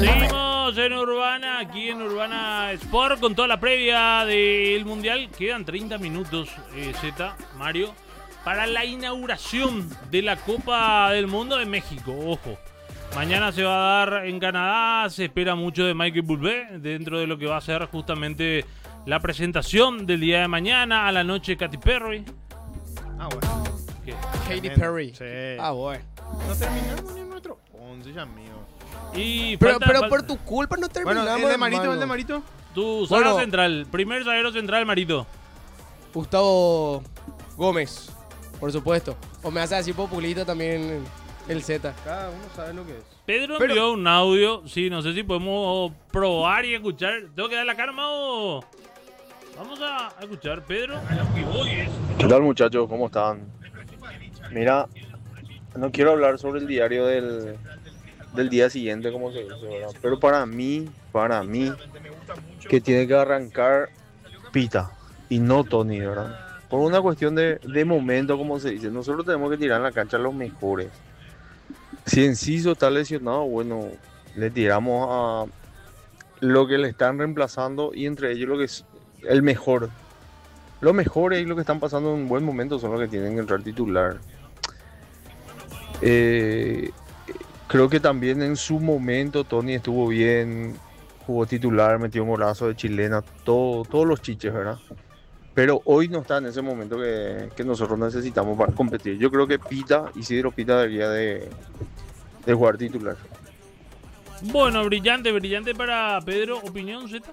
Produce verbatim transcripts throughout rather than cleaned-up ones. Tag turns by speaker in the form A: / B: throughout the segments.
A: Seguimos en Urbana, aquí en Urbana Sport, con toda la previa del Mundial. Quedan treinta minutos, eh, Z, Mario, para la inauguración de la Copa del Mundo de México. Ojo, mañana se va a dar en Canadá, se espera mucho de Michael Bublé, dentro de lo que va a ser justamente la presentación del día de mañana. A la noche, Katy Perry.
B: Ah, bueno.
A: ¿Qué?
C: Katy Perry.
B: Sí.
C: Ah, bueno.
B: No terminamos ni nuestro once, ya mío.
A: Y
C: Pero,
A: falta-
C: pero
A: falta-
C: por tu culpa no terminamos.
B: Bueno, el de Marito,
C: hermano.
B: el de Marito.
A: Tu zaga
C: Bueno.
A: central, primer zaguero central, Marito.
C: Gustavo Gómez, por supuesto. O me hace así populito también el Z.
B: Cada uno sabe lo que es.
A: Pedro
B: Pero-
A: envió un audio, sí, no sé si podemos probar y escuchar. ¿Tengo que dar la calma o...? Vamos a a escuchar, Pedro.
D: ¿Qué tal, muchachos? ¿Cómo están? Mira, no quiero hablar sobre el diario del, del día siguiente, como se dice, ¿verdad? Pero para mí, para mí, que tiene que arrancar Pita y no Tony, ¿verdad? Por una cuestión de, de momento, como se dice. Nosotros tenemos que tirar en la cancha a los mejores. Si Enciso está lesionado, bueno, le tiramos a lo que le están reemplazando y entre ellos lo que es el mejor. Los mejores y los que están pasando un buen momento son los que tienen que entrar titular. Eh, creo que también en su momento Tony estuvo bien, jugó titular, metió un golazo de chilena, todo, todos los chiches, ¿verdad? Pero hoy no está en ese momento que, que nosotros necesitamos para competir. Yo creo que Pita, Isidro Pita debería de, de jugar titular.
A: Bueno, brillante, brillante para Pedro. ¿Opinión, Z?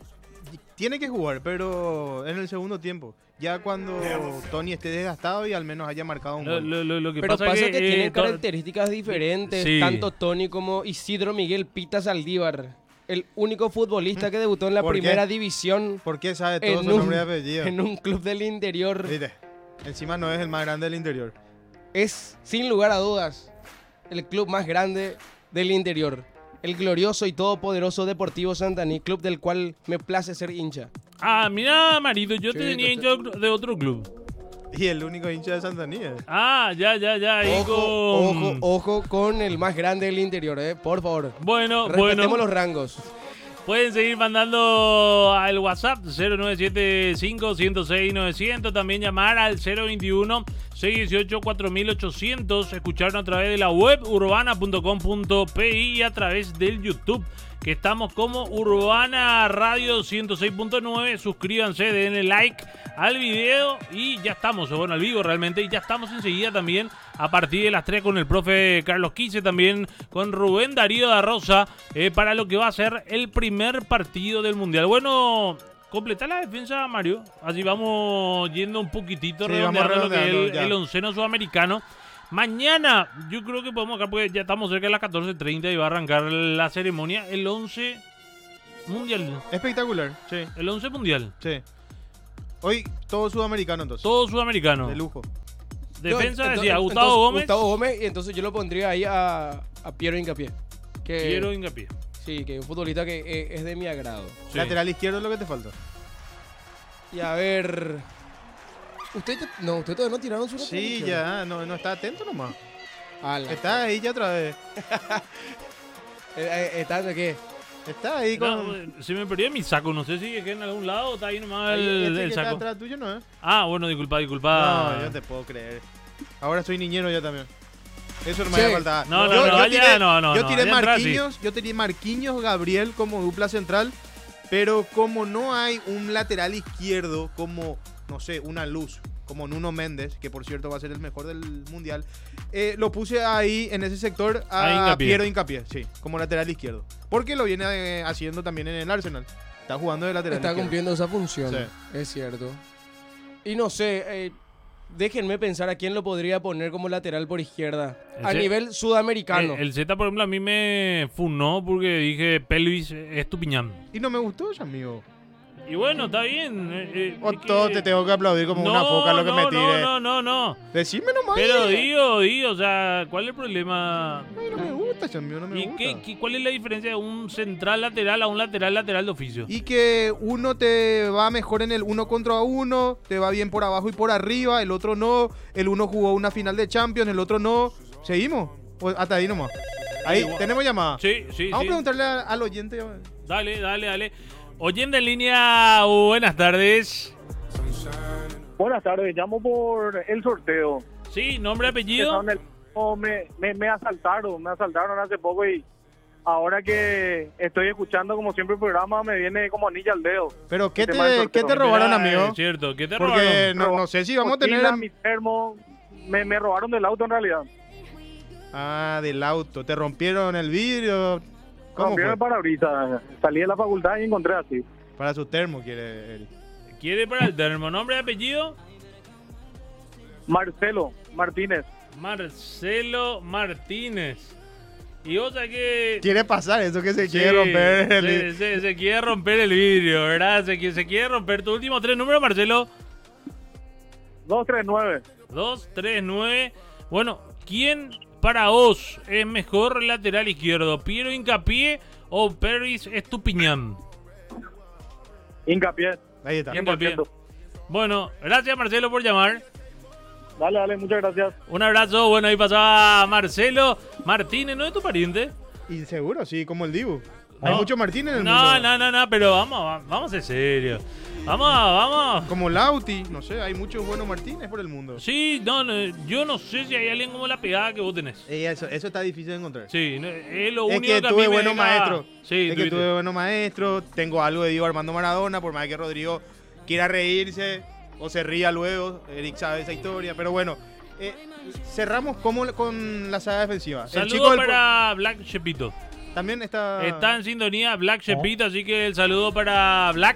B: Tiene que jugar, pero en el segundo tiempo. Ya cuando Tony esté desgastado y al menos haya marcado un
A: Lo,
B: gol.
A: lo- lo- lo que
C: Pero
A: pasa,
C: pasa
A: es
C: que,
A: que,
C: tienen
A: eh, to-
C: características diferentes,
A: Sí.
C: tanto Tony como Isidro Miguel Pita Saldívar. El único futbolista que debutó en la
B: ¿Por qué?
C: primera división
B: ¿Por qué sabe todo
C: en
B: su
C: un,
B: nombre y apellido?
C: en un club del interior.
B: Mire, encima no es el más grande del interior.
C: Es, sin lugar a dudas, el club más grande del interior. El glorioso y todopoderoso Deportivo Santaní, club del cual me place ser hincha.
A: Ah, mira, Marito, yo te
C: Sí,
A: tenía
C: usted-
A: hincha de otro club.
B: Y el único hincha de Santanía.
A: Ah, ya, ya, ya. Ahí
C: Ojo,
A: con...
C: ojo, ojo con el más grande del interior, eh, por favor.
A: Bueno,
C: Respetemos
A: bueno.
C: los rangos.
A: Pueden seguir mandando al WhatsApp cero nueve siete cinco, uno cero seis, novecientos. También llamar al cero veintiuno, seiscientos dieciocho, cuatro mil ochocientos. Escucharnos a través de la web urbana punto com punto pe y a través del YouTube, que estamos como Urbana Radio ciento seis punto nueve. Suscríbanse, denle like al video y ya estamos, o bueno, al vivo realmente. Y ya estamos enseguida también a partir de las tres con el profe Carlos Quise, también con Rubén Darío da Rosa, eh, para lo que va a ser el primer partido del Mundial. Bueno, completa la defensa, Mario. Así vamos yendo un poquitito,
B: Sí,
A: redondeando
B: vamos
A: lo que es el,
B: redondeando, ya.
A: el onceno sudamericano. Mañana, yo creo que podemos acá, porque ya estamos cerca de las catorce treinta y va a arrancar la ceremonia. El once mundial.
B: Espectacular, sí,
A: El once mundial.
B: sí. Hoy todo sudamericano entonces.
A: Todo sudamericano.
B: De lujo.
A: Defensa
C: Yo, ento-
A: decía
C: ento-
A: Gustavo
C: entonces,
A: Gómez.
C: Gustavo Gómez, y entonces yo lo pondría ahí a, a Piero Hincapié. Que,
A: Quiero hincapié.
C: Sí, que es un futbolista que eh, es de mi agrado.
A: Sí.
B: Lateral izquierdo es lo que te falta.
C: Y a ver... ¿Usted ya- no, usted todavía no tiraron su lateral
B: Sí,
C: izquierdo?
B: ya, no, no está atento nomás.
C: Ala.
B: Está ahí ya otra vez.
C: Eh, eh, ¿Está de qué?
B: Está ahí con...
A: No, se me perdió mi saco, no sé si es que en algún lado o está ahí nomás
B: Ahí,
A: el,
B: este
A: el
B: que está
A: saco.
B: atrás tuyo no es.
A: Ah, bueno, disculpa, disculpa.
B: No, yo te puedo creer. Ahora soy niñero ya también. Eso no me
C: Sí.
B: había faltado.
A: No, no,
B: yo,
A: no,
B: yo
A: allá
B: tiré,
A: no, no,
B: yo
A: no,
B: tiré
A: allá atrás sí.
B: Marquinhos, yo tiré Marquinhos, Gabriel como dupla central, pero como no hay un lateral izquierdo como, no sé, una luz, como Nuno Méndez, que por cierto va a ser el mejor del mundial, eh, lo puse ahí en ese sector
A: A
B: a
A: Hincapié.
B: Piero Hincapié, sí, como lateral izquierdo. Porque lo viene eh, haciendo también en el Arsenal. Está jugando de lateral
C: Está
B: izquierdo.
C: cumpliendo esa función,
B: Sí.
C: es cierto. Y no sé, eh, déjenme pensar a quién lo podría poner como lateral por izquierda. A
A: Ese-
C: nivel sudamericano.
A: El, el Z, por ejemplo, a mí me funó porque dije pelvis es tu piñán.
B: Y no me gustó eso, amigo.
A: Y bueno, está bien. eh, eh,
B: O
A: es que-
B: todo te tengo que aplaudir como
A: no,
B: una foca lo que
A: no,
B: me tire.
A: No, no, no, no.
B: Decime nomás.
A: Pero
B: eh.
A: digo, digo, o sea, ¿cuál es el problema?
B: Ay, no me gusta, champion, no me
A: ¿Y
B: gusta.
A: qué, qué- cuál es la diferencia de un central lateral a un lateral lateral de oficio?
B: Y que uno te va mejor en el uno contra uno, te va bien por abajo y por arriba, el otro no. El uno jugó una final de Champions, el otro no. ¿Seguimos? Pues hasta ahí nomás. Ahí,
A: Igual.
B: tenemos llamada.
A: Sí, sí,
B: Vamos
A: sí.
B: a preguntarle a- al oyente.
A: Dale, dale, dale. Oyente en línea, buenas tardes.
E: Buenas tardes, llamo por el sorteo.
A: Sí, nombre, apellido.
E: Empezaron el- oh, me, me, me asaltaron, me asaltaron hace poco y ahora que estoy escuchando como siempre el programa me viene como anilla al dedo.
B: Pero, ¿qué
E: Este mal
B: te,
E: sorteo.
B: ¿qué te robaron,
A: Mira,
B: amigo?
A: Es cierto, ¿qué te
B: Porque
A: robaron?
B: no, no sé si vamos a tener...
E: Mochila, mi termo, me, me robaron del auto en realidad.
B: Ah, del auto. ¿Te rompieron el vidrio? ¿Cómo
E: Rompieron
B: fue?
E: el parabrisas, salí de la facultad y encontré así.
B: Para su termo, quiere Eric.
A: ¿Quiere para el termo? ¿Nombre, apellido?
E: Marcelo Martínez.
A: Marcelo Martínez. Y otra que...
B: Quiere pasar eso que se
A: Sí,
B: quiere romper. el-
A: Se, se- se quiere romper el vidrio, ¿verdad? Se, qui- se quiere romper tu último tres números, Marcelo.
E: dos tres nueve.
A: dos, tres, nueve. Bueno, ¿quién para vos es mejor lateral izquierdo? ¿Piero Hincapié o Peris Estupiñán?
E: Hincapié.
B: Ahí está.
A: Hincapié. Bueno, gracias Marcelo por llamar.
E: Dale, dale, muchas gracias.
A: Un abrazo. Bueno, ahí pasaba Marcelo Martínez, ¿no es tu pariente?
B: Y seguro, sí, como el Dibu. Hay
A: No.
B: muchos Martínez en el
A: No,
B: mundo.
A: no, no, no, pero vamos, vamos a ser serios. Vamos, vamos.
B: Como Lauti, no sé, hay muchos buenos Martínez por el mundo.
A: Sí, no, no, yo no sé si hay alguien como la pegada que vos tenés.
B: Eh, eso, eso está difícil de encontrar.
A: Sí, no, es lo
B: Es
A: único
B: que
A: que a
B: tuve
A: mí me
B: buenos
A: deja-
B: maestros.
A: Sí,
B: es que
A: tuviste.
B: tuve buenos maestros. Tengo algo de Diego Armando Maradona, por más que Rodrigo quiera reírse o se ría luego. Eric sabe esa historia. Pero bueno, eh, cerramos como con la saga defensiva. El chico
A: Saludos
B: del
A: para Black Chepito.
B: po- también está.
A: Está en sintonía Black Chepito, así que el saludo para Black.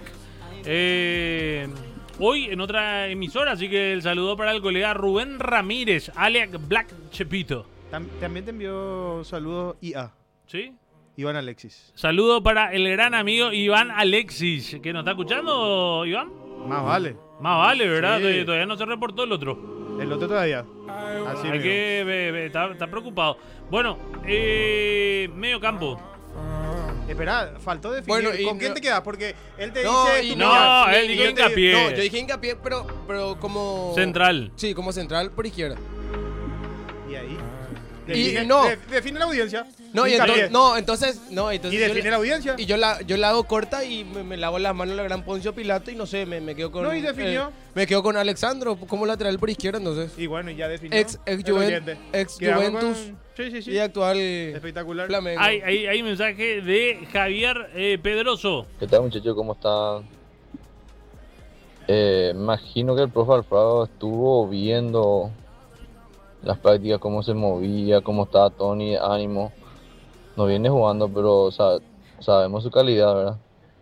A: Eh, hoy en otra emisora, así que el saludo para el colega Rubén Ramírez, alias Black Chepito.
B: Tam- también te envió saludos I A,
A: ¿Sí?
B: Iván Alexis.
A: Saludo para el gran amigo Iván Alexis, que nos está escuchando, Iván.
B: Más vale.
A: Más vale, ¿verdad?
B: Sí.
A: Todavía- Todavía no se reportó el otro.
B: El otro todavía. Así
A: Hay
B: mismo.
A: que ve- ve, está, está preocupado. Bueno, eh, medio campo.
B: Espera, faltó definir.
C: Bueno, y
B: ¿Con quién
C: no-
B: te quedas? Porque él te
C: No,
B: dice.
C: y
B: tu
A: no,
B: millán.
A: él
B: Y
A: dijo
B: yo te-
A: hincapié.
C: No, yo dije hincapié, pero, pero como...
A: Central.
C: Sí, como central por izquierda.
B: Y ahí.
C: Y-
B: Define,
C: y no.
B: de- define la audiencia.
C: No, y
B: Hincapié.
C: entonces, no, entonces, no, entonces
B: Y
C: yo
B: define
C: le-
B: la audiencia.
C: Y yo la, yo la hago corta y me, me lavo las manos a la gran Poncio Pilato y no sé, me, me quedo con...
B: No, y definió.
C: eh, me quedo con Alexandro como lateral por izquierda, entonces.
B: Y bueno, ya definió.
C: Ex, ex,
B: el
C: Juven-
B: oyente.
C: ex
B: Quedamos
C: Juventus
B: con- Sí, sí, sí.
C: y actual
B: Espectacular.
C: Flamengo.
A: Hay, hay, hay mensaje de Javier eh, Pedroso.
F: ¿Qué tal, muchachos? ¿Cómo están? Eh, imagino que el profe Alfredo estuvo viendo las prácticas, cómo se movía, cómo estaba Tony, de ánimo. No viene jugando, pero sa- sabemos su calidad, ¿verdad?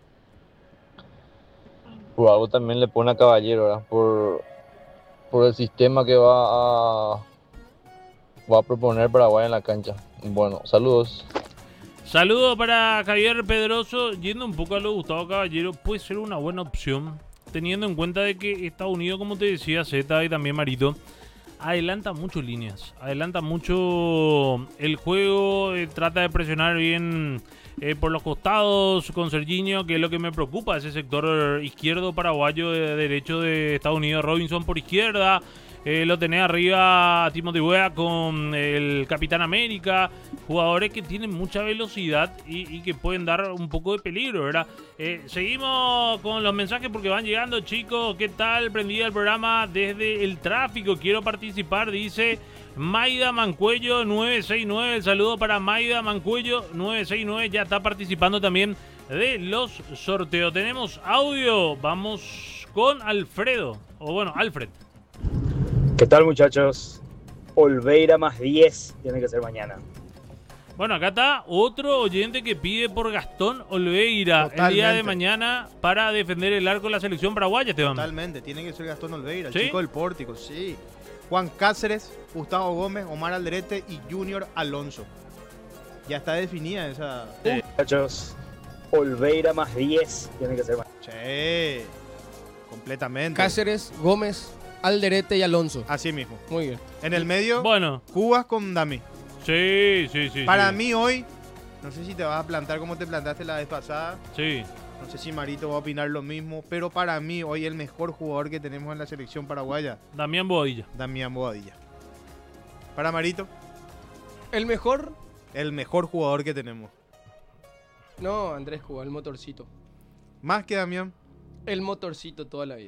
F: Por algo también le pone a Caballero, ¿verdad? Por, por el sistema que va a, va a proponer Paraguay en la cancha. Bueno, saludos.
A: Saludo para Javier Pedroso. Yendo un poco a lo de Gustavo Caballero, puede ser una buena opción, teniendo en cuenta de que Estados Unidos, como te decía Zeta y también Marito, adelanta mucho líneas, adelanta mucho el juego, eh, trata de presionar bien eh, por los costados con Serginho, que es lo que me preocupa, ese sector izquierdo paraguayo de derecho de Estados Unidos. Robinson por izquierda, eh, lo tenés arriba a Timothy Weah con el Capitán América, jugadores que tienen mucha velocidad y, y que pueden dar un poco de peligro, ¿verdad? Eh, seguimos con los mensajes porque van llegando, chicos. ¿Qué tal? Prendida el programa desde el tráfico. Quiero participar, dice Maida Mancuello nueve seis nueve. El saludo para Maida Mancuello nueve seis nueve. Ya está participando también de los sorteos. Tenemos audio. Vamos con Alfredo. O bueno, Alfred.
G: ¿Qué tal, muchachos? Olveira más diez tiene que ser mañana.
A: Bueno, acá está otro oyente que pide por Gastón Olveira el día de
B: Totalmente.
A: mañana para defender el arco de la selección paraguaya, Esteban.
B: Totalmente, tiene que ser Gastón Olveira, el
A: ¿Sí?
B: chico del pórtico, sí. Juan Cáceres, Gustavo Gómez, Omar Alderete y Junior Alonso. Ya está definida esa.
G: Muchachos, Olveira más diez tiene que ser mañana.
B: Sí, completamente.
C: Cáceres, Gómez, Alderete y Alonso.
B: Así mismo.
C: Muy bien.
B: En el medio,
A: Bueno,
B: Cubas con Dami.
A: sí, sí, sí.
B: Para
A: sí.
B: mí hoy, no sé si te vas a plantar como te plantaste la vez pasada.
A: Sí.
B: No sé si Marito va a opinar lo mismo, pero para mí hoy el mejor jugador que tenemos en la selección paraguaya,
A: Damián Boadilla.
B: Damián Boadilla. Para Marito,
C: El mejor
B: el mejor jugador que tenemos.
C: No, Andrés jugó el motorcito.
B: Más que Damián.
C: El motorcito toda la vida.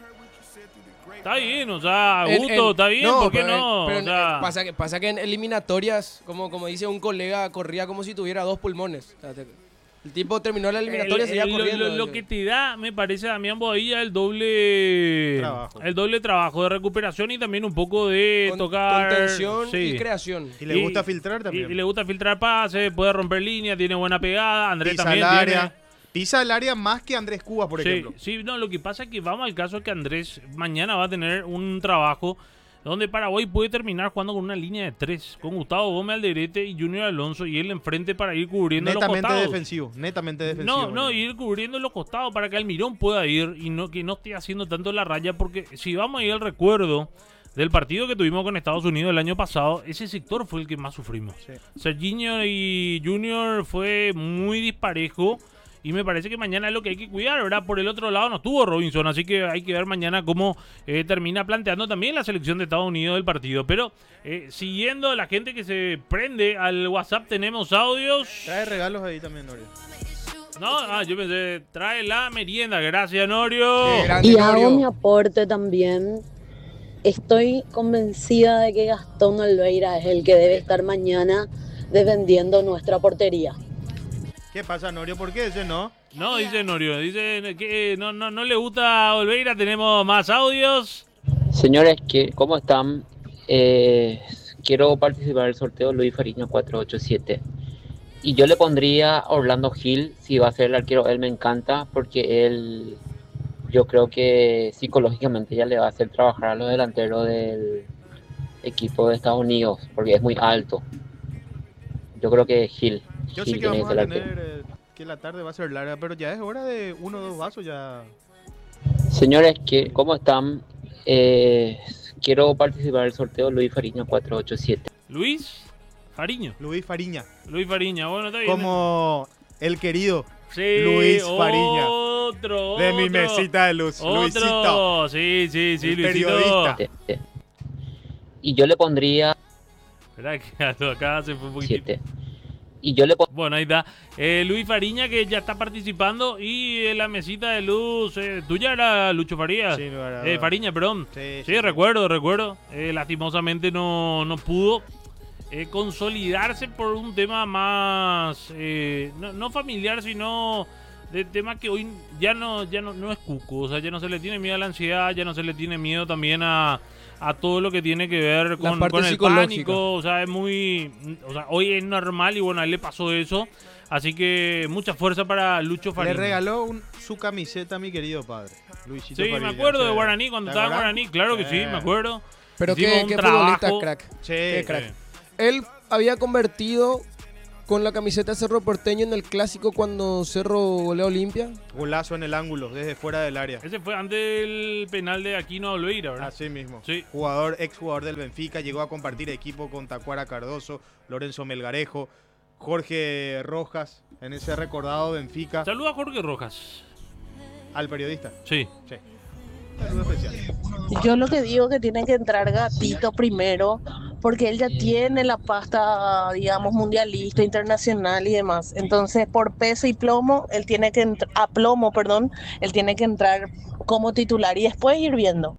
A: Está bien, o sea, a
C: En-
A: gusto,
C: en-
A: está bien,
C: no,
A: ¿por qué
C: pero en-
A: no?
C: pero
A: O
C: en-
A: sea,
C: pasa, que, pasa que en eliminatorias, como, como dice un colega, corría como si tuviera dos pulmones. O sea, te- el tipo terminó la eliminatoria y
A: el-
C: seguía
A: el- lo-
C: corriendo.
A: Lo, lo que te da, me parece, Damián Bobadilla, el doble
B: Trabajo.
A: el doble trabajo de recuperación y también un poco de
C: Con-
A: tocar.
C: contención
A: sí.
C: y creación.
B: Y le
A: Y-
B: gusta filtrar
A: Y,
B: también.
A: y le gusta filtrar pases, puede romper línea, tiene buena pegada. Andrés
B: Pisa
A: también
B: el área.
A: tiene.
B: Pisa el área más que Andrés Cubas, por
A: sí,
B: ejemplo.
A: sí, no, lo que pasa es que vamos al caso que Andrés mañana va a tener un trabajo donde Paraguay puede terminar jugando con una línea de tres, con Gustavo Gómez Alderete y Junior Alonso y él enfrente para ir cubriendo los
B: Netamente
A: costados.
B: defensivo. Netamente defensivo.
A: No, no,
B: boludo.
A: ir cubriendo los costados para que Almirón pueda ir y no que no esté haciendo tanto la raya, porque si vamos a ir al recuerdo del partido que tuvimos con Estados Unidos el año pasado, ese sector fue el que más sufrimos.
B: Sí.
A: Serginho y Junior fue muy disparejo y me parece que mañana es lo que hay que cuidar, ¿verdad? Por el otro lado no estuvo Robinson, así que hay que ver mañana cómo eh, termina planteando también la selección de Estados Unidos del partido. Pero eh, siguiendo a la gente que se prende al WhatsApp, tenemos audios.
B: Trae regalos ahí también, Norio.
A: No, ah, yo pensé, trae la merienda, gracias Norio.
C: Qué grande,
H: Y hago
C: Norio.
H: mi aporte también. Estoy convencida de que Gastón Olveira es el que debe estar mañana defendiendo nuestra portería.
B: ¿Qué pasa, Norio? ¿Por qué ese no?
A: No, dice Norio, dice que no, no, no le gusta Olveira, tenemos más audios.
I: Señores, ¿qué- ¿cómo están? Eh, quiero participar del sorteo Luis Fariña cuatro ocho siete. Y yo le pondría a Orlando Gil, si va a ser el arquero, él me encanta, porque él, yo creo que psicológicamente ya le va a hacer trabajar a los delanteros del equipo de Estados Unidos, porque es muy alto. Yo creo que Gil.
B: Yo
I: Gil
B: sé que
I: tiene
B: vamos a
I: ser el arquero.
B: tener, eh, que la tarde va a ser larga, pero ya es hora de uno o dos vasos ya.
I: Señores, ¿qué- ¿cómo están? Eh, quiero participar del sorteo Luis Fariña cuatro ocho siete.
A: Luis Fariño.
B: Luis Fariña.
A: Luis Fariña, bueno, está bien.
B: Como el querido
A: Sí,
B: Luis Fariña.
A: Otro,
B: de mi
A: otro,
B: mesita de luz.
A: Otro,
B: Luisito.
A: sí, sí, sí,
B: El
A: Luisito.
B: periodista.
I: Este. Y yo le pondría
A: Esperá que acá se fue un poquito.
I: siete. Y yo le pondría
A: Bueno, ahí está. Eh, Luis Fariña que ya está participando y en la mesita de luz eh, tuya era Lucho Farías.
B: Sí, no era-
A: Eh, Fariña, perdón.
B: Sí,
A: Sí,
B: sí, sí.
A: recuerdo, recuerdo. Eh, lastimosamente no, no pudo eh, consolidarse por un tema más, eh, no, no familiar, sino de tema que hoy ya no, ya no, no es cuco. O sea, ya no se le tiene miedo a la ansiedad, ya no se le tiene miedo también a, a todo lo que tiene que ver
C: La
A: con,
C: parte
A: con el
C: psicológica.
A: pánico. O sea, es muy, o sea, hoy es normal y bueno, a él le pasó eso. Así que mucha fuerza para Lucho
B: Le
A: Fariña.
B: regaló un- su camiseta a mi querido padre, Luisito
A: Sí,
B: Fariña.
A: me acuerdo de
B: Sí.
A: Guaraní, cuando
B: ¿Te
A: estaba en
B: acordás?
A: Guaraní, claro que sí,
B: Sí.
A: me acuerdo.
C: Pero
A: Hicimos
C: qué,
A: un
C: qué
A: trabajo.
C: futbolista crack.
B: Sí,
C: Qué crack.
A: Sí.
C: Él había convertido con la camiseta de Cerro Porteño en el clásico cuando Cerro goleó a Olimpia.
B: Golazo en el ángulo, desde fuera del área.
A: Ese fue antes del penal de Aquino Olveira, ¿verdad?
B: Así mismo.
A: Sí.
B: Jugador, ex jugador del Benfica, llegó a compartir equipo con Tacuara Cardoso, Lorenzo Melgarejo, Jorge Rojas, en ese recordado Benfica,
A: Saluda a Jorge Rojas.
B: al periodista.
A: Sí.
B: Sí. Saludo especial.
H: Yo lo que digo que tiene que entrar Gatito primero, porque él ya tiene la pasta, digamos, mundialista, internacional y demás. Entonces, por peso y plomo, él tiene que entrar, a plomo, perdón, él tiene que entrar como titular y después ir viendo.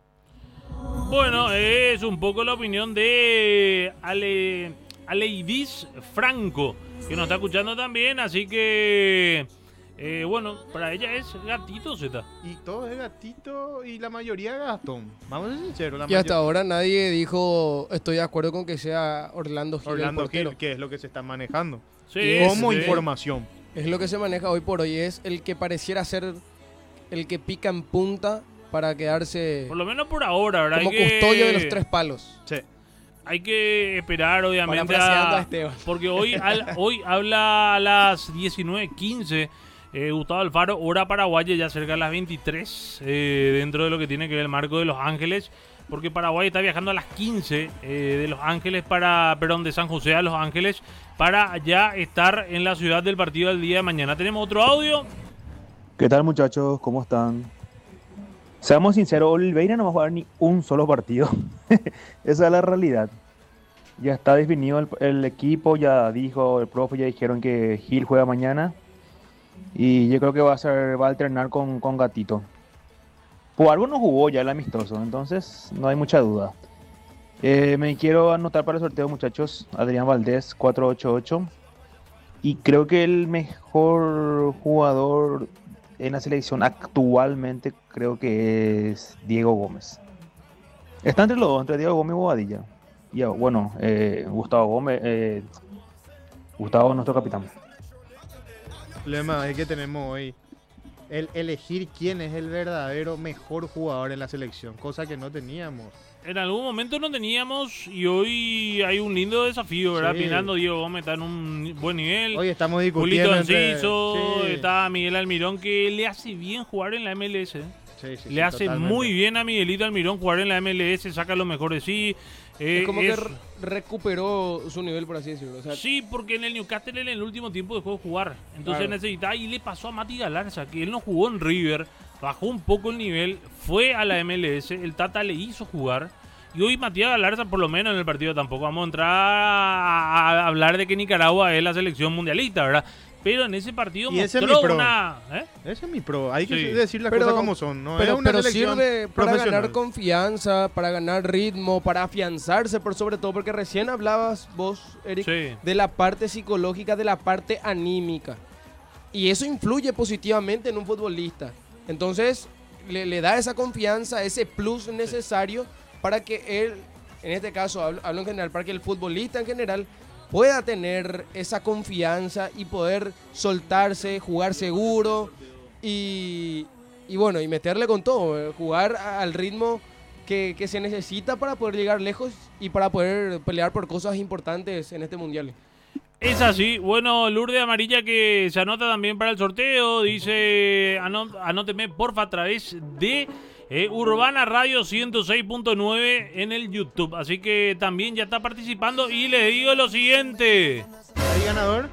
A: Bueno, es un poco la opinión de Ale, Aleidis Franco, que nos está escuchando también, así que, eh, bueno, para ella es Gatito Z.
B: Y todo es Gatito y la mayoría Gastón. Vamos a ser sinceros. La
C: Y hasta
B: mayo-
C: ahora nadie dijo estoy de acuerdo con que sea Orlando Gil el
B: Orlando
C: portero.
B: Gil, que es lo que se está manejando.
A: Sí,
B: Como
A: sí.
B: información.
C: Es lo que se maneja hoy por hoy. Es el que pareciera ser el que pica en punta para quedarse
A: Por lo menos por ahora, ¿verdad?
C: como
A: Hay que-
C: custodio de los tres palos.
B: Sí.
A: Hay que esperar, obviamente,
C: Parafraseando
A: a-
C: a Esteban.
A: porque hoy, al- hoy habla a las diecinueve quince eh, Gustavo Alfaro, hora paraguaya, ya cerca de las veintitrés, eh, dentro de lo que tiene que ver el marco de Los Ángeles, porque Paraguay está viajando a las quince eh, de Los Ángeles para, perdón, de San José a Los Ángeles, para ya estar en la ciudad del partido del día de mañana. Tenemos otro audio.
J: ¿Qué tal, muchachos? ¿Cómo están? Seamos sinceros, Oliveira no va a jugar ni un solo partido. Esa es la realidad. Ya está definido el, el equipo, ya dijo el profe, ya dijeron que Gil juega mañana. Y yo creo que va a ser, va a alternar con, con Gatito. Por algo no jugó ya el amistoso, entonces no hay mucha duda. Eh, me quiero anotar para el sorteo, muchachos. Adrián Valdés, cuatro ocho ocho. Y creo que el mejor jugador en la selección actualmente creo que es Diego Gómez. Está entre los dos, entre Diego Gómez y Bobadilla. Y bueno, eh, Gustavo Gómez, eh, Gustavo nuestro capitán.
B: El problema es que tenemos hoy el elegir quién es el verdadero mejor jugador en la selección, cosa que no teníamos.
A: En algún momento no teníamos y hoy hay un lindo desafío, ¿verdad?
B: Sí.
A: Pinando, Diego Gómez está en un buen nivel.
B: Hoy estamos discutiendo
A: Julito
B: entre-
A: Enciso,
B: sí.
A: está Miguel Almirón, que le hace bien jugar en la M L S.
B: Sí, sí,
A: le
B: sí,
A: hace
B: totalmente.
A: muy bien a Miguelito Almirón jugar en la M L S, saca lo mejor de sí. Eh,
C: es como
A: es-
C: que re- recuperó su nivel, por así decirlo. O sea,
A: Sí, porque en el Newcastle en el último tiempo dejó de jugar. Entonces
C: Claro.
A: necesitaba, y le pasó a Mati Galarza, que él no jugó en River, bajó un poco el nivel, fue a la M L S, el Tata le hizo jugar. Y hoy Matías Galarza, por lo menos en el partido, tampoco vamos a entrar a, a hablar de que Nicaragua es la selección mundialista, ¿verdad? Pero en ese partido
B: Y ese es
A: mostró
B: mi pro.
A: una... ¿eh?
B: Ese es mi pro. Hay que
A: Sí.
B: decir las
C: Pero-
B: cosas como son. No
C: pero
B: es una
C: pero
B: selección
C: sirve para
B: profesional.
C: ganar confianza, para ganar ritmo, para afianzarse, por sobre todo, porque recién hablabas vos, Eric,
A: Sí.
C: de la parte psicológica, de la parte anímica. Y eso influye positivamente en un futbolista. Entonces, le, le da esa confianza, ese plus necesario para que él, en este caso, hablo, hablo en general, para que el futbolista en general pueda tener esa confianza y poder soltarse, jugar seguro y, y bueno, y meterle con todo, eh, jugar a- al ritmo que, que se necesita para poder llegar lejos y para poder pelear por cosas importantes en este mundial.
A: Es así. Bueno, Lourdes Amarilla que se anota también para el sorteo. Dice, anó- anóteme porfa a través de eh, Urbana Radio ciento seis punto nueve en el YouTube. Así que también ya está participando. Y le digo lo siguiente.
B: ¿Hay ganador?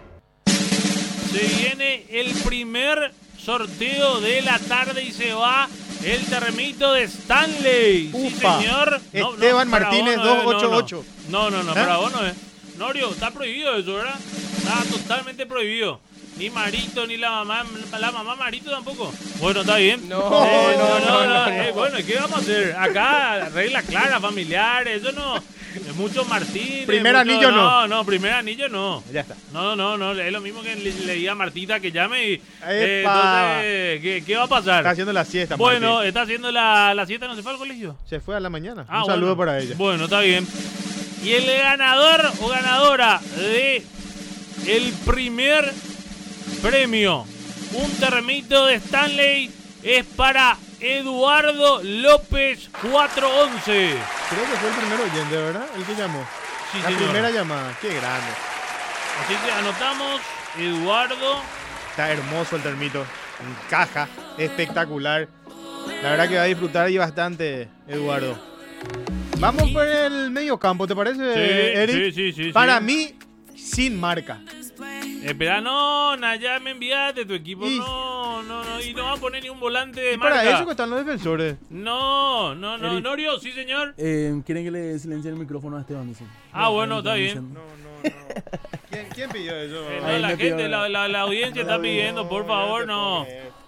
A: Se viene el primer sorteo de la tarde y se va el termito de Stanley.
B: Upa.
A: Sí, señor. No,
B: Esteban
A: para
B: Martínez,
A: vos no es,
B: dos ocho ocho.
A: No, no, no, no,
B: ¿Eh?
A: para vos no es. Norio, está prohibido eso, ¿verdad? Está totalmente prohibido. Ni Marito, ni la mamá, la mamá Marito tampoco. Bueno, está bien.
C: No,
A: Eh,
C: no, no, no,
A: eh,
C: no.
A: Bueno, ¿qué vamos a hacer? Acá, reglas claras, familiares, eso no. Es mucho Martín.
B: Primer anillo no.
A: No, no, primer anillo no.
B: Ya está.
A: No, no, no, es lo mismo que le, le diga a Martita que llame y... eh,
B: Epa.
A: entonces, ¿qué, qué va a pasar?
B: Está haciendo la siesta,
A: Bueno,
B: Martín.
A: está haciendo la, la siesta, ¿no se fue al colegio?
B: Se fue a la mañana.
A: Ah,
B: Un saludo
A: bueno.
B: para ella.
A: Bueno, está bien. Y el ganador o ganadora de el primer premio, un termito de Stanley, es para Eduardo López cuatrocientos once.
B: Creo que fue el primer oyente, ¿verdad? El que llamó.
A: Sí,
B: la
A: señor.
B: primera llamada. Qué grande.
A: Así que anotamos, Eduardo.
B: Está hermoso el termito. Encaja. Espectacular. La verdad que va a disfrutar y bastante, Eduardo. Vamos por el medio campo, ¿te parece,
A: Sí,
B: Eric?
A: sí, sí, sí,
B: Para
A: sí.
B: mí, sin marca.
A: Espera, no, Naya, me enviaste tu equipo.
B: Y-
A: No, no, no. Y no va a poner ni un volante de
B: Y para
A: marca.
B: eso que están los defensores.
A: No, no, no.
K: Eric.
A: Norio, sí, señor.
K: Eh, ¿Quieren que le silencie el micrófono a Esteban? Dicen.
A: Ah, bueno, está bien.
K: Dicen.
B: No, no, no. ¿Quién, quién pidió eso?
A: Eh, no,
K: Ahí
A: la
K: me
A: gente,
K: pidió-
A: la, la, la audiencia está pidiendo, por favor, no.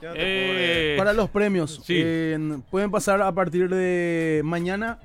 A: Eh,
K: Para los premios,
A: Sí.
K: eh, pueden pasar a partir de mañana.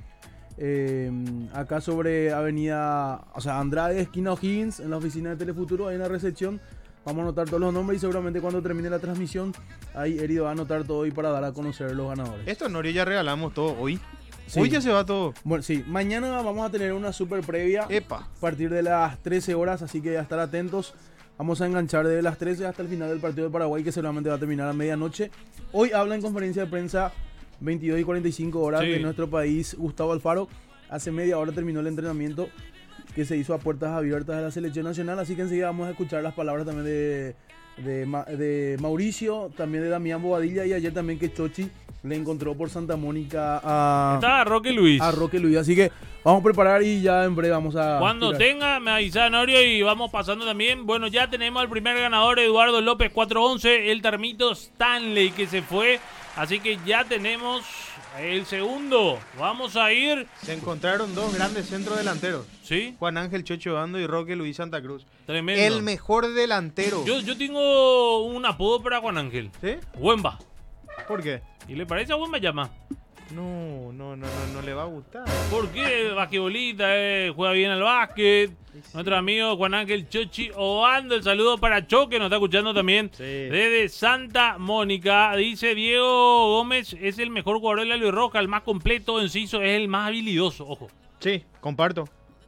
K: eh, acá sobre Avenida, o sea, Andrade, esquina O'Higgins, en la oficina de Telefuturo, hay una recepción. Vamos a anotar todos los nombres y seguramente cuando termine la transmisión, ahí Eri va a anotar todo y para dar a conocer los ganadores.
B: Esto, Nori, ya regalamos todo hoy.
K: Sí.
B: Hoy ya se va todo.
K: Bueno, sí, mañana vamos a tener una super previa
B: Epa.
K: a partir de las trece horas, así que a estar atentos. Vamos a enganchar desde las trece hasta el final del partido de Paraguay, que seguramente va a terminar a medianoche. Hoy habla en conferencia de prensa veintidós y cuarenta y cinco horas
A: Sí.
K: de nuestro país Gustavo Alfaro. Hace media hora terminó el entrenamiento que se hizo a puertas abiertas de la selección nacional, así que enseguida vamos a escuchar las palabras también de, de, Ma- de Mauricio, también de Damián Bobadilla, y ayer también que Chochi le encontró por Santa Mónica a,
A: está Roque Luis.
K: a Roque Luis. Así que vamos a preparar y ya en breve vamos a...
A: Cuando
K: tirar.
A: tenga, me avisa Norio y vamos pasando también. Bueno, ya tenemos al primer ganador, Eduardo López cuatrocientos once, el termito Stanley que se fue. Así que ya tenemos El segundo, vamos a ir.
B: Se encontraron dos grandes centros delanteros.
A: Sí.
B: Juan Ángel Chocho Bando y Roque Luis Santa Cruz.
A: Tremendo.
B: El mejor delantero.
A: Yo, yo tengo un apodo para Juan Ángel.
B: ¿Sí?
A: Wemba.
B: ¿Por qué?
A: ¿Y le parece a Wemba llama?
B: No, no, no, no, no le va a gustar.
A: ¿Por qué? Basquetbolista, eh, juega bien al básquet. Sí. Nuestro amigo Juan Ángel Chochi Obando. El saludo para Cho, que nos está escuchando también. Sí. Desde Santa Mónica. Dice Diego Gómez, es el mejor jugador de la Luis Roja, el más completo, Enciso, es el más habilidoso. Ojo.
B: Sí, comparto.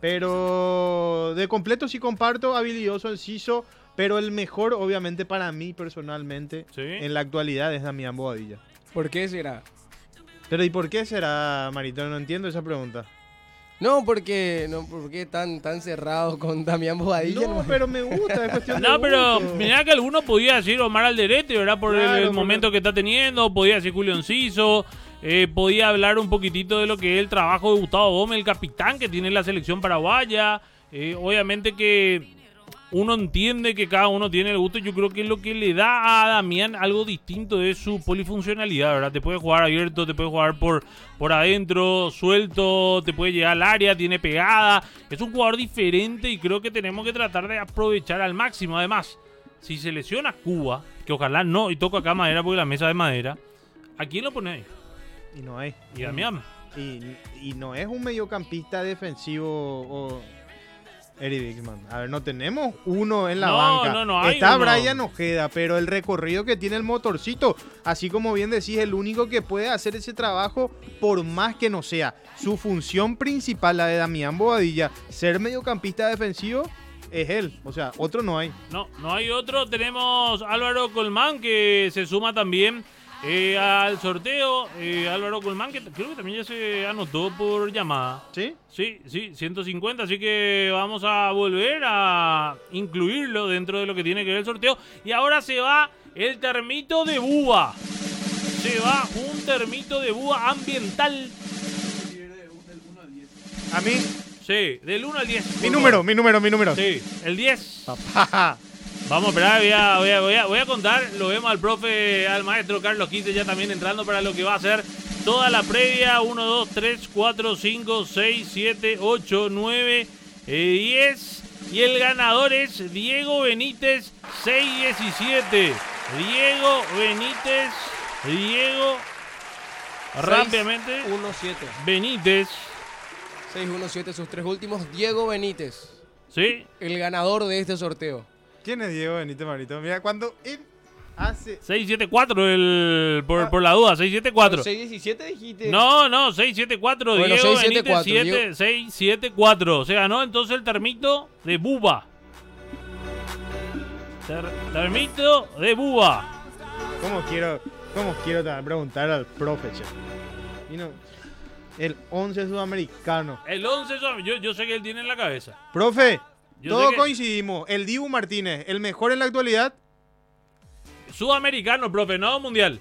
B: Pero de completo sí comparto, habilidoso, Enciso. Pero el mejor, obviamente, para mí personalmente, ¿sí? En la actualidad es Damián Bobadilla.
C: ¿Por qué será?
B: Pero ¿y por qué será, Marito? No entiendo esa pregunta.
C: No, porque no, porque tan tan cerrado con Damián Bobadilla.
B: No, no, pero me gusta, es cuestión de
A: No, pero
B: gusto.
A: mirá que alguno podía decir Omar Alderete, ¿verdad? Por claro, el, el momento que está teniendo, podía decir Julio Enciso, eh, podía hablar un poquitito de lo que es el trabajo de Gustavo Gómez, el capitán que tiene la selección paraguaya. Eh, obviamente que uno entiende que cada uno tiene el gusto. Yo creo que lo que le da a Damián algo distinto es su polifuncionalidad, ¿verdad? Te puede jugar abierto, te puede jugar por, por adentro, suelto, te puede llegar al área, tiene pegada. Es un jugador diferente y creo que tenemos que tratar de aprovechar al máximo. Además, si se lesiona Cuba, que ojalá no, y toco acá madera porque la mesa es de madera, ¿a quién lo pone ahí?
B: Y no hay.
A: Y Damián.
B: Y, y no es un mediocampista defensivo o... Eric Bigman. A ver, no tenemos uno en la
A: no,
B: banca.
A: No, no, hay
B: Está
A: uno.
B: Brian Ojeda, pero el recorrido que tiene el motorcito, así como bien decís, el único que puede hacer ese trabajo, por más que no sea su función principal, la de Damián Bobadilla, ser mediocampista defensivo, es él. O sea, otro no hay.
A: No, no hay otro. Tenemos Álvaro Colmán, que se suma también eh, al sorteo. Eh, Álvaro Colmán, que creo que también ya se anotó por llamada.
B: ¿Sí?
A: Sí, sí, ciento cincuenta, así que vamos a volver a incluirlo dentro de lo que tiene que ver el sorteo. Y ahora se va el termito de Buba. Se va un termito de Buba ambiental.
B: ¿A mí?
A: Sí, del uno al diez.
B: Mi número, mi número, mi número.
A: Sí, el diez.
B: Papá.
A: Vamos a esperar, voy a, voy, a, voy, a, voy a contar. Lo vemos al profe, al maestro Carlos Quinte ya también entrando para lo que va a ser toda la previa. uno, dos, tres, cuatro, cinco, seis, siete, ocho, nueve, diez. Y el ganador es Diego Benítez, seis diecisiete. Diego Benítez, Diego, rápidamente.
C: seis uno siete.
A: Benítez.
C: seis uno siete, sus tres últimos. Diego Benítez.
A: Sí.
C: El ganador de este sorteo.
B: ¿Quién es Diego Benítez, Marito? Mira, cuando él hace...
A: seis siete cuatro el, por, ah, por la duda, seis siete cuatro.
C: seis diecisiete dijiste.
A: No, no, seis siete cuatro.
C: Bueno,
A: Diego
C: seis siete
A: Benítez,
C: cuatro,
A: siete,
C: Diego.
A: seis siete cuatro. Se ganó entonces el termito de Buba. Ter, termito de Buba.
B: ¿Cómo quiero, cómo quiero preguntar al profe, che? Y no, el once sudamericano.
A: El once sudamericano. Yo, yo sé que él tiene en la cabeza.
B: Profe,
A: yo
B: todos
A: que...
B: coincidimos. El Dibu Martínez, el mejor en la actualidad.
A: Sudamericano, profe, no mundial.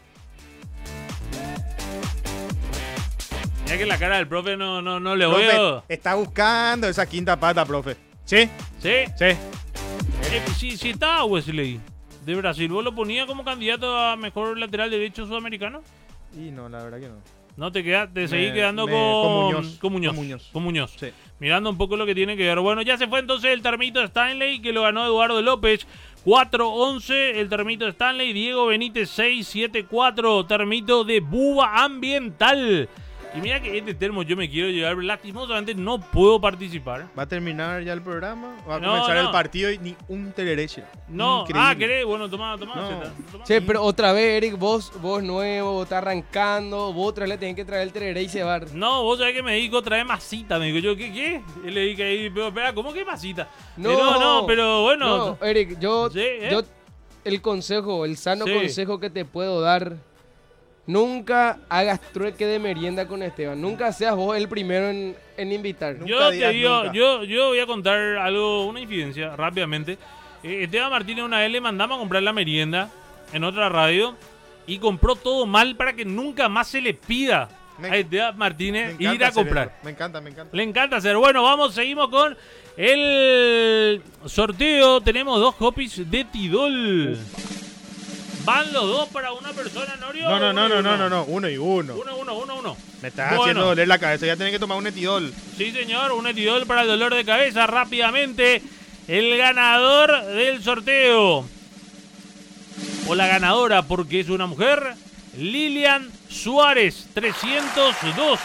A: Ya que la cara del profe no, no, no le
B: profe,
A: voy a...
B: está buscando esa quinta pata, profe. ¿Sí?
A: ¿Sí?
B: Sí.
A: Eh, si, si estaba Wesley de Brasil, ¿vos lo ponía como candidato a mejor lateral derecho sudamericano?
B: Y no, la verdad que no.
A: No te quedas, te
B: me,
A: seguís quedando
B: me,
A: con,
B: con Muñoz.
A: Con Muñoz.
B: Con Muñoz.
A: Con Muñoz.
B: Sí.
A: Mirando un poco lo que tiene que ver. Bueno, ya se fue entonces el termito Stanley, que lo ganó Eduardo López. cuatro once el termito Stanley. Diego Benítez seis siete cuatro. Termito de Buba Ambiental. Y mira que este termo yo me quiero llevar. Lastimosamente no puedo participar.
B: ¿Va a terminar ya el programa? ¿Va a
A: no,
B: comenzar
A: no.
B: el partido y ni un terereche?
A: No,
B: Increíble.
A: ah, ¿querés? Bueno, toma, toma.
B: No.
A: toma.
C: Che, pero otra vez, Eric, vos, vos nuevo, vos estás arrancando, vos otra vez le tenés que traer el tereré y cebar.
A: No, vos sabés que me dijo trae masita. Me dijo yo, ¿qué? ¿Qué? Y le dije ahí, pero espera, ¿cómo que masita?
C: No,
A: Eh, no, no, pero bueno.
C: No, Eric, yo,
A: Sí, ¿eh?
C: yo, el consejo, el sano
A: Sí.
C: consejo que te puedo dar, nunca hagas trueque de merienda con Esteban. Nunca seas vos el primero en, en invitar.
B: Nunca
A: Yo te
B: digas
A: digo,
B: nunca.
A: yo, yo voy a contar algo, una infidencia rápidamente. Eh, Esteban Martínez una vez le mandamos a comprar la merienda en otra radio y compró todo mal para que nunca más se le pida
B: Me-
A: a Esteban Martínez
B: Me encanta
A: ir a
B: hacer
A: comprar.
B: eso. Me encanta, me encanta.
A: Le encanta hacer. Bueno, vamos, seguimos con el sorteo. Tenemos dos copies de Tidol. Van los dos para una persona, Norio.
B: No, no, no,
A: Uno y
B: no, no,
A: uno.
B: no, no, uno y uno.
A: Uno, uno, uno, uno.
B: Me estás
A: Bueno.
B: haciendo doler la cabeza, ya tenés que tomar un etidol.
A: Sí, señor, un etidol para el dolor de cabeza. Rápidamente, el ganador del sorteo. O la ganadora, porque es una mujer. Lilian Suárez, trescientos dos.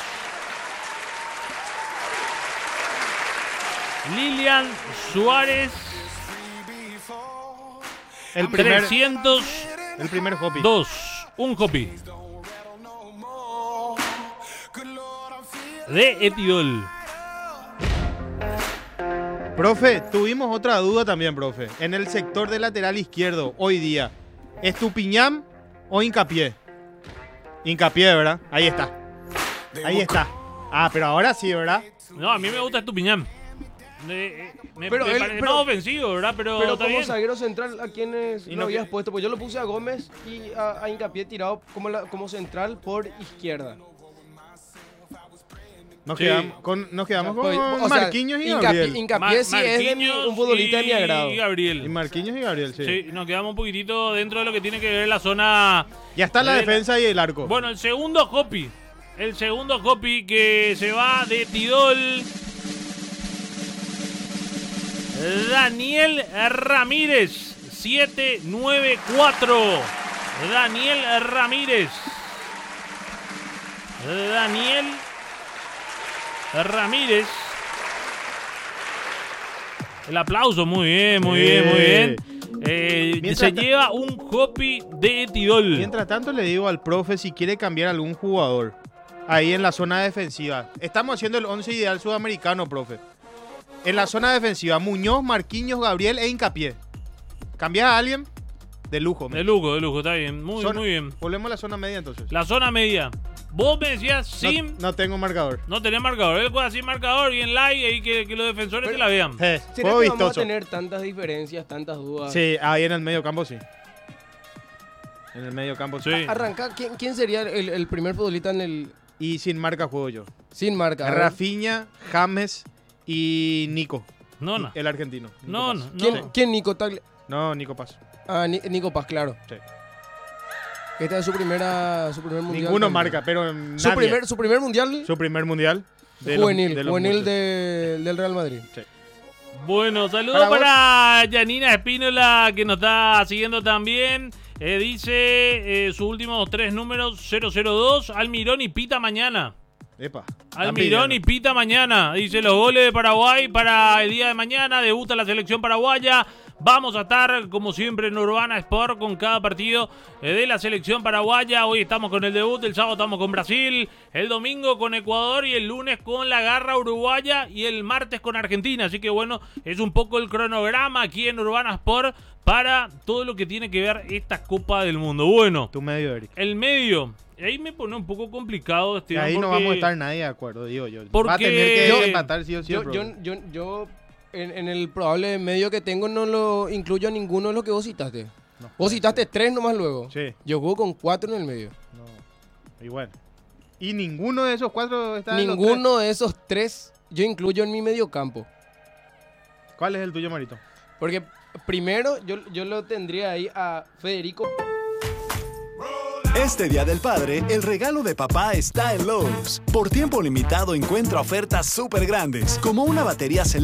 A: Lilian Suárez.
B: El primer,
A: trescientos
B: el primer hopi.
A: dos. Un hopi. De etidol.
B: Profe, tuvimos otra duda también, profe. En el sector de lateral izquierdo, hoy día, ¿Estupiñán o Hincapié? Hincapié, ¿verdad? Ahí está. Ahí está. Ah, pero ahora sí, ¿verdad?
A: No, a mí me gusta Estupiñán. Eh, eh, me,
C: Pero
A: me
C: él-
A: parece
C: pero-
A: más ofensivo, ¿verdad? Pero,
C: Pero
A: está
C: como
A: bien.
C: zaguero central, ¿a quiénes
A: Y
C: lo
A: no
C: habías
A: que-
C: puesto? Pues yo lo puse a Gómez y a, a Hincapié tirado como, la- como central por izquierda.
B: Nos
A: Sí.
B: quedamos con, nos quedamos
C: Pues,
B: con
C: o sea,
B: Marquinhos y
C: Hincapié-
B: Gabriel.
C: Hincapié sí es de mi- un futbolista de mi agrado.
A: Y Gabriel.
B: Y Marquinhos y Gabriel, sí.
A: Sí, nos quedamos un poquitito dentro de lo que tiene que ver la zona.
B: Ya está la
A: de
B: defensa y el arco.
A: Bueno, el segundo copy. El segundo copy que se va de Tidol. Daniel Ramírez, siete nueve cuatro. Daniel Ramírez. Daniel Ramírez. El aplauso, muy bien, muy
B: Sí.
A: bien, muy bien. Eh,
B: Mientras
A: se
B: ta-
A: lleva un copy de Tidol.
B: Mientras tanto le digo al profe si quiere cambiar algún jugador ahí en la zona defensiva. Estamos haciendo el once ideal sudamericano, profe. En la zona defensiva, Muñoz, Marquinhos, Gabriel e Hincapié. ¿Cambias a alguien? De lujo.
A: De lujo, de lujo, está bien. Muy,
B: Zona-
A: muy bien.
B: Volvemos a la zona media entonces.
A: La zona media. Vos me decías
B: No,
A: sin.
B: no tengo marcador.
A: No, tenía marcador. Él juega sin marcador y en like y que, que los defensores se la vean.
B: Eh,
C: ¿Será
B: juego
C: que vamos a
B: vistoso.
C: tener tantas diferencias, tantas dudas?
B: Sí, ahí en el medio campo sí. En el medio campo sí.
C: Arranca, ¿quién, quién sería el, el primer futbolista en el.
B: Y sin marca juego yo.
C: Sin marca? a ver.
B: Rafinha, James y Nico.
A: No, no.
B: El argentino. Nico
A: No,
B: Paz.
A: no, no.
C: ¿Quién, ¿quién Nico Tagle-
B: No, Nico Paz.
C: Ah, Ni- Nico Paz, claro.
B: Sí.
C: Esta es su primera, su primer mundial.
B: Ninguno
C: también.
B: marca, pero
C: Su
B: nadie.
C: primer, su primer mundial
B: Su primer mundial. de los-
C: juvenil,
B: de los
C: juvenil
B: muchos.
C: de- del Real Madrid.
B: Sí.
A: Bueno, saludos
C: Para
A: para, Yanina Espínola, que nos está siguiendo también. Eh, dice eh, sus últimos tres números: cero cero dos, Almirón y Pita mañana.
B: Epa.
A: Almirón y Pita mañana. Dice los goles de Paraguay para el día de mañana. Debuta la selección paraguaya. Vamos a estar, como siempre, en Urbana Sport con cada partido eh, de la selección paraguaya. Hoy estamos con el debut, el sábado estamos con Brasil, el domingo con Ecuador y el lunes con la garra uruguaya y el martes con Argentina. Así que bueno, es un poco el cronograma aquí en Urbana Sport para todo lo que tiene que ver esta Copa del Mundo. Bueno,
B: Tu medio, Eric.
A: el medio. Ahí me pone un poco complicado,
B: Y
A: Esteban,
B: ahí no
A: porque-
B: vamos a estar nadie de acuerdo, digo yo. Va a
A: Porque-
B: tener que
A: Yo-
B: empatar sí o sí. el
C: Yo, yo,
B: profe.
C: yo, yo en, en el probable medio que tengo no lo incluyo a ninguno de los que vos citaste.
B: No,
C: Vos citaste tres nomás luego.
B: Sí.
C: Yo juego con cuatro en el medio.
B: No. Y bueno. Y ninguno de esos cuatro está en los
C: Ninguno de esos tres yo incluyo en mi medio campo.
B: tres. ¿Cuál es el tuyo, Marito?
C: Porque primero yo, yo lo tendría ahí a Federico.
L: Este Día del Padre, el regalo de papá está en Lowe's. Por tiempo limitado encuentra ofertas súper grandes, como una batería